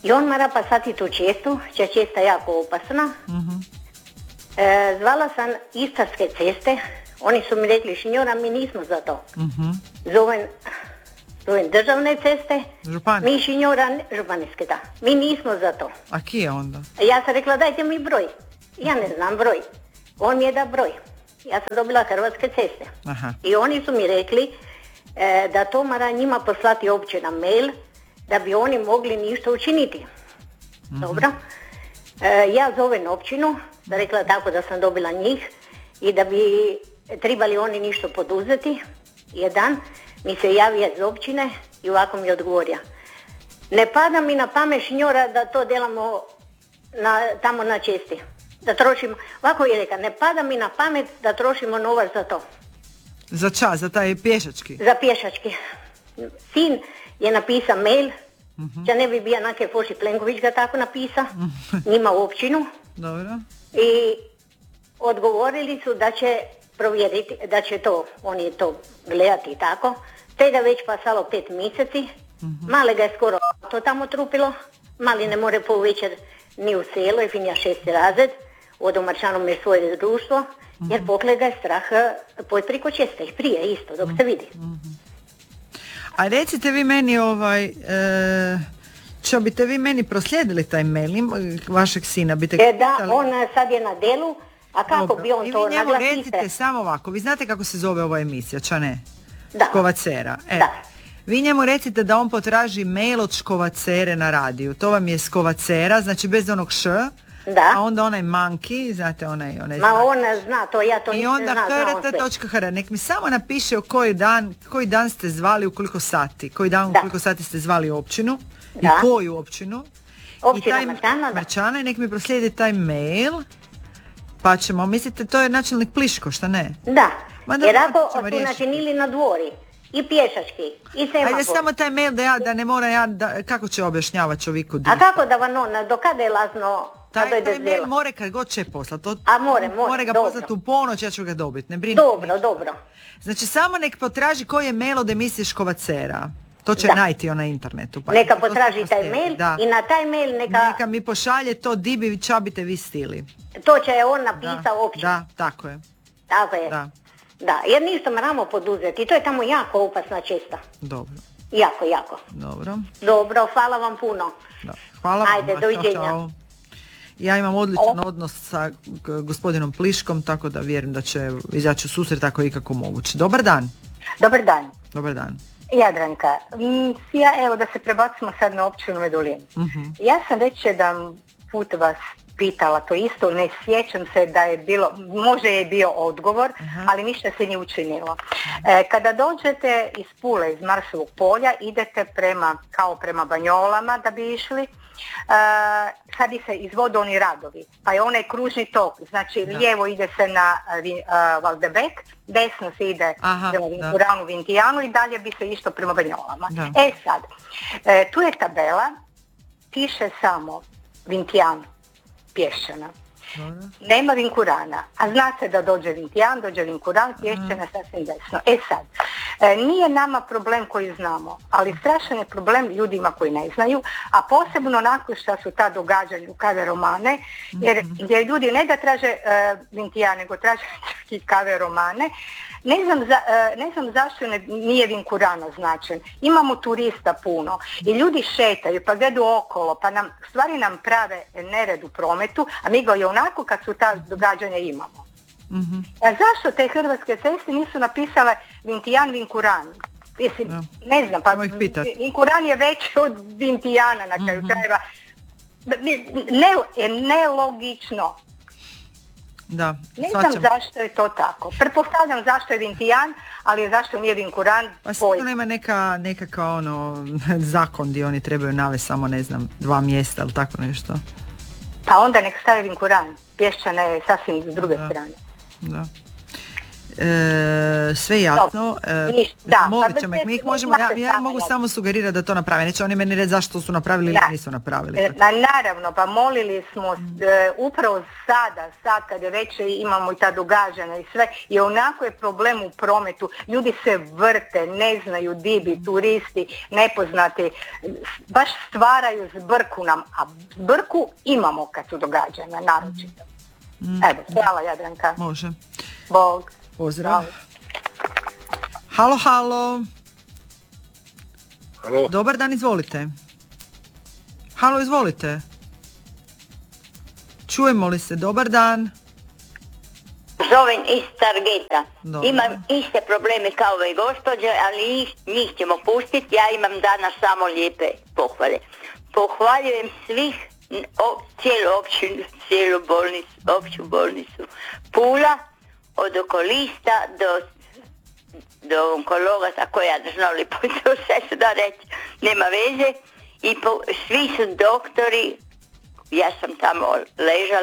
I on mora pasati tu cestu, če cesta je jako opasna. Zvala sam Istarske ceste, oni su mi rekli, signora, mi nismo za to. Zovem državne ceste, mi signora, županijske, da, mi nismo za to. A ki je onda? Ja sam rekla, dajte mi broj. Ja ne znam broj. On mi je da broj. Ja sam dobila Hrvatske ceste. Aha. I oni su mi rekli da to mora njima poslati općina mail da bi oni mogli ništa učiniti. Dobro. Ja zovem općinu, da rekla tako da sam dobila njih i da bi trebali oni ništa poduzeti. Jedan mi se javija iz općine i ovako mi odgovorio. Ne pada mi na pamet, signora, da to delamo tamo na cesti. Da trošimo, ovako je rekao, ne pada mi na pamet da trošimo novac za to. Za čas, za taj pješački? Za pješački. Sin je napisao mail, da ne bi bio nake Foši Plenković ga tako napisa, njima u općinu. Dobro. I odgovorili su da će provjeriti, da će to, oni to gledati i tako. Te da već pasalo 5 mjeseci, male ga je skoro to tamo trupilo, mali ne more po večer ni u selo, je finja 6. razred, od Omarčanom je svoje društvo, jer pokle ga je strah poj priko česta i prije isto, dok se vidi. A recite vi meni čo biste vi meni proslijedili taj mail vašeg sina? Da, on sad je na delu, a kako dobro. Bi on to naglasite? I vi njemu recite samo ovako, vi znate kako se zove ova emisija, ča ne? Da. Škovacera. Da. Vi njemu recite da on potraži mail od Škovacere na radiju. To vam je Škovacera, znači bez onog š. Da. A onda onaj manki, znate onaj ma on zna to, ja to nisam zna. I onda hrta.hr, nek mi samo napiše o koji dan ste zvali, u koliko sati. Koji dan, u koliko sati ste zvali općinu. Da. I koju općinu. Općina Marčana. I nek mi proslijedi taj mail. Pa ćemo, mislite, to je načelnik Pliško, šta ne? Da, jer ako su načinili na dvori i pješački i semafor. Ajde samo taj mail da ne mora kako će objašnjavati čovjeku? A kako da vam do kada je lazno? Taj mail more kad god će poslati. A more ga poslati u ponoć, ja ću ga dobiti, ne brini. Dobro. Znači samo nek potraži koji je mail od emisije Škovacera. To će najti na internetu. Pa neka potraži taj mail i na taj mail neka mi pošalje to di bi čabite vi stili. To će on napisao opće. Da, tako je. Tako je. Da, jer ništa moramo poduzeti. To je tamo jako opasna cesta. Dobro. Jako. Dobro, hvala vam puno. Da. Hvala vam. Ajde, doviđenja. Čao. Ja imam odličan odnos sa gospodinom Pliškom, tako da vjerujem da će izaći u susret ako je ikako moguće. Dobar dan. Dobar dan. Dobar dan. Jadranka, evo da se prebacimo sad na općinu Medulin. Ja sam već jedan put vas pitala to isto, ne sjećam se da je bilo, možda je bio odgovor, ali ništa se nije učinilo. Kada dođete iz Pule, iz Marsovog polja, idete prema Banjolama da bi išli, sad se izvode oni radovi, pa je onaj kružni tok, znači lijevo ide se na Valdebek, desno se ide prema Vinkuranu, Vintijanu i dalje bi se išlo prema Banjolama. Sad, tu je tabela, piše samo Vintijan, Pješčana. Nema Vinkurana, a zna se da dođe Vintijan, dođe Vinkuran, Pješčana sasvim desno. Sad, nije nama problem koji znamo, ali strašan je problem ljudima koji ne znaju, a posebno nakon što su ta događanja u kave romane, jer ljudi ne da traže Vintijan, nego traže i kave romane. Ne znam zašto nije Vinkurana značen. Imamo turista puno i ljudi šetaju pa gledu okolo, pa stvari nam prave nered u prometu, a mi ga i onako kad su ta događanja imamo. A zašto te Hrvatske ceste nisu napisale Vintijan, Vinkuran? Ne znam, pa Vinkuran je veći od Vintijana na kraju krajeva. Nelogično. Da, ne znam zašto je to tako. Pretpostavljam zašto je Vintijan, ali zašto nije Vinkuran? Pa sigurno ima nekakav zakon gdje oni trebaju navesti samo 2 mjesta ili tako nešto. Pa onda nek stavi Vinkuran. Pješčana je sasvim s druge strane. Da. Sve jasno. Molit ćemo ih. Mi ih možemo, ja mogu samo sugerirati da to naprave. Neće oni meni reći zašto su napravili ili nisu napravili. Naravno, pa molili smo upravo sad kad je već imamo i ta događanja i sve, i onako je problem u prometu. Ljudi se vrte, ne znaju di bi, turisti, nepoznati, baš stvaraju zbrku nam, a zbrku imamo kad su događanja, naročito. Evo, hvala Jadranka. Može. Bog. Pozdrav. Halo. Halo. Dobar dan, izvolite. Halo, izvolite. Čujemo li se? Dobar dan. Zovem iz Targeta. Dobro. Imam iste probleme kao i gospođe, ali njih ćemo pustiti. Ja imam danas samo lijepe pohvale. Pohvaljujem svih, cijelu općinu, cijelu opću bolnicu Pula, od okolista do onkologa, tako ja znali, to sve se da reći, nema veze. I svi su doktori, ja sam tamo ležala